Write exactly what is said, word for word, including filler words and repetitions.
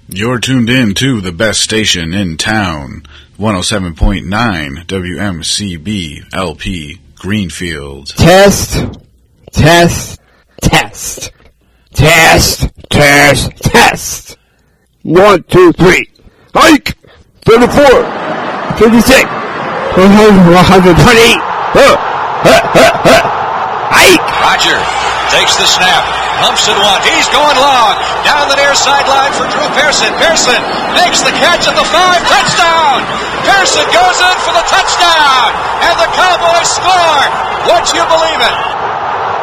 You're tuned in to the best station in town, one oh seven point nine W M C B L P Greenfield. Test, test, test, test, test, test. One, two, three. Hike! thirty-four, fifty-six, one hundred twenty. Uh, uh, uh, uh. Hike! Roger takes the snap. Humps and one. He's going long. Down the near sideline for Drew Pearson. Pearson makes the catch at the five. Touchdown! Pearson goes in for the touchdown. And the Cowboys score. Would you believe it?